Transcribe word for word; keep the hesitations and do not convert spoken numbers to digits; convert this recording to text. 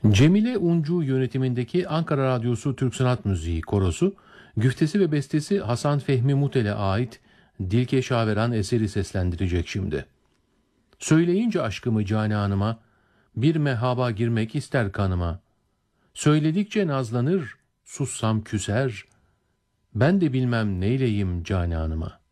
Cemile Uncu yönetimindeki Ankara Radyosu Türk Sanat Müziği Korosu, güftesi ve bestesi Hasan Fehmi Mutel'e ait Dilke Şaveran eseri seslendirecek şimdi. Söyleyince aşkımı cananıma, bir mehaba girmek ister kanıma. Söyledikçe nazlanır, sussam küser, ben de bilmem neyleyim cananıma.